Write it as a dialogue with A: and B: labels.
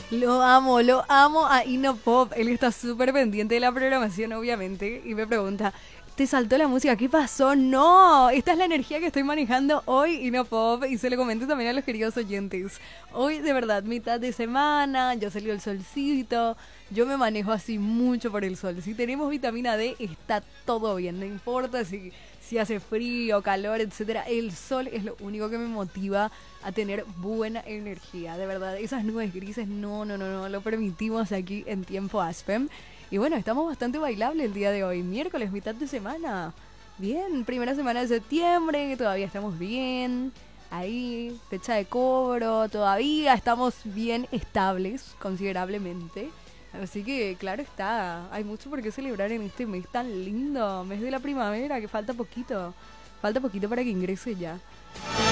A: Lo amo a Inopop. Él está súper pendiente de la programación, obviamente, y me pregunta, ¿te saltó la música? ¿Qué pasó? No, esta es la energía que estoy manejando hoy, Inopop, y se lo comento también a los queridos oyentes. Hoy, de verdad, mitad de semana, ya salió el solcito, yo me manejo así mucho por el sol. Si tenemos vitamina D, está todo bien, no importa si hace frío, calor, etcétera. El sol es lo único que me motiva a tener buena energía. De verdad, esas nubes grises no lo permitimos aquí en Tiempo Aspen. Y bueno, estamos bastante bailable el día de hoy, miércoles, mitad de semana. Bien, primera semana de septiembre, que todavía estamos bien. Ahí, fecha de cobro, todavía estamos bien estables, considerablemente. Así que, claro está, hay mucho por qué celebrar en este mes tan lindo, mes de la primavera, que falta poquito para que ingrese ya.